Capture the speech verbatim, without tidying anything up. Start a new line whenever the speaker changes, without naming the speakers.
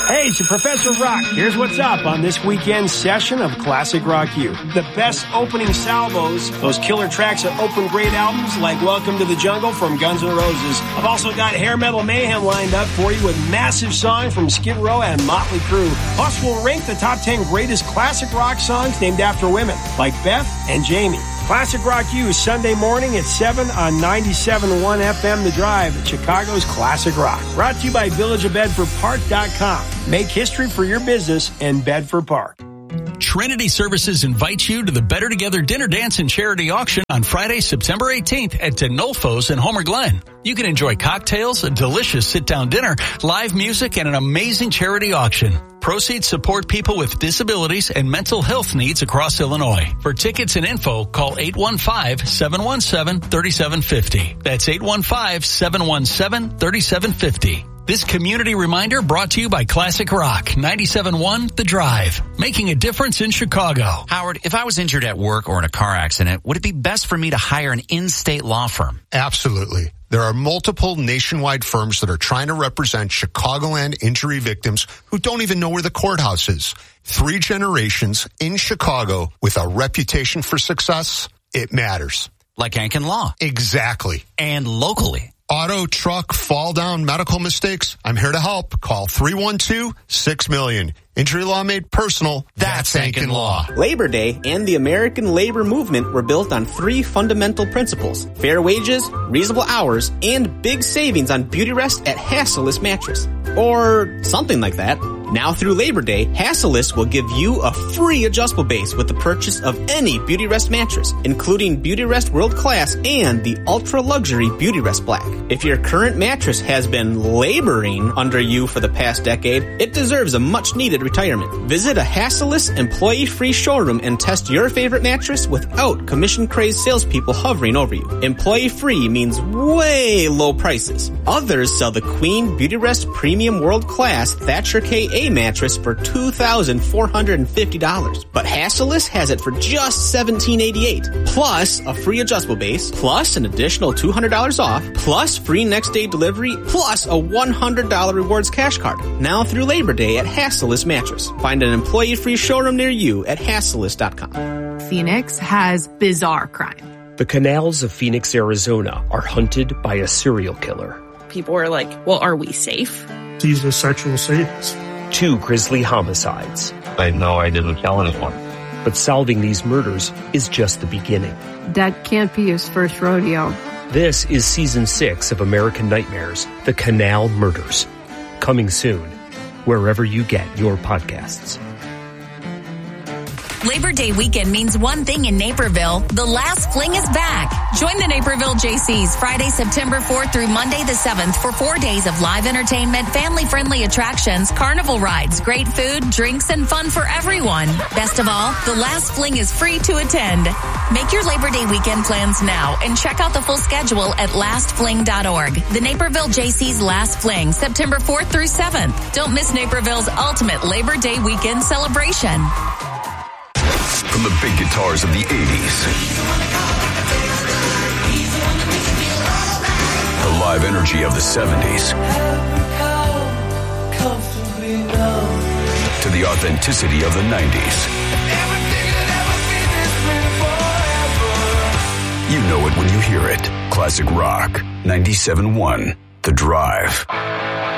Hey, it's Professor Rock. Here's what's up on this weekend's session of Classic Rock U. The best opening salvos, those killer tracks that open great albums like Welcome to the Jungle from Guns N' Roses. I've also got Hair Metal Mayhem lined up for you with massive songs from Skid Row and Motley Crue. Plus, we'll rank the top ten greatest classic rock songs named after women like Beth and Jamie. Classic Rock U Sunday morning at seven on ninety-seven point one F M The Drive at Chicago's Classic Rock. Brought to you by Village of Bedford Park dot com. Make history for your business in Bedford Park.
Trinity Services invites you to the Better Together Dinner Dance and Charity Auction on Friday, September eighteenth at Denolfo's in Homer Glen. You can enjoy cocktails, a delicious sit-down dinner, live music, and an amazing charity auction. Proceeds support people with disabilities and mental health needs across Illinois. For tickets and info, call eight one five, seven one seven, three seven five zero. That's eight one five, seven one seven, three seven five zero. This community reminder brought to you by Classic Rock, ninety-seven point one The Drive, making a difference in Chicago.
Howard, if I was injured at work or in a car accident, would it be best for me to hire an in-state law firm?
Absolutely. There are multiple nationwide firms that are trying to represent Chicagoland injury victims who don't even know where the courthouse is. Three generations in Chicago with a reputation for success. It matters.
Like Ankin Law.
Exactly.
And locally.
Auto, truck, fall down, medical mistakes. I'm here to help. Call three one two, six million. Injury law made personal. That's Ankin Law.
Labor Day and the American labor movement were built on three fundamental principles: fair wages, reasonable hours, and big savings on beauty rest at Hassellus Mattress. Or something like that. Now through Labor Day, Hassellus will give you a free adjustable base with the purchase of any Beauty Rest mattress, including Beauty Rest World Class and the Ultra Luxury Beauty Rest Black. If your current mattress has been laboring under you for the past decade, it deserves a much-needed retirement. Visit a Hassellus employee-free showroom and test your favorite mattress without commission-crazed salespeople hovering over you. Employee-free means way low prices. Others sell the Queen Beauty Rest Premium World Class Thatcher K A mattress for two thousand four hundred fifty dollars. But Hassellus has it for just seventeen eighty-eight, plus a free adjustable base, plus an additional two hundred dollars off, plus free next day delivery, plus a one hundred dollars rewards cash card. Now through Labor Day at Hassellus Mattress. Find an employee-free showroom near you at Hassellus dot com.
Phoenix has bizarre crime.
The canals of Phoenix, Arizona are hunted by a serial killer.
People are like, well, are we safe?
He's a sexual sadist.
Two grisly homicides.
I know I didn't kill anyone.
But solving these murders is just the beginning.
That can't be his first rodeo.
This is season six of American Nightmares, The Canal Murders. Coming soon, wherever you get your podcasts.
Labor Day weekend means one thing in Naperville. The Last Fling is back. Join the Naperville J Cs Friday, September fourth through Monday the seventh for four days of live entertainment, family-friendly attractions, carnival rides, great food, drinks, and fun for everyone. Best of all, the Last Fling is free to attend. Make your Labor Day weekend plans now and check out the full schedule at last fling dot org. The Naperville J Cs Last Fling, September fourth through seventh. Don't miss Naperville's ultimate Labor Day weekend celebration.
From the big guitars of the eighties, the live energy of the seventies, to the authenticity of the nineties. You know it when you hear it. Classic Rock, ninety-seven point one, The Drive.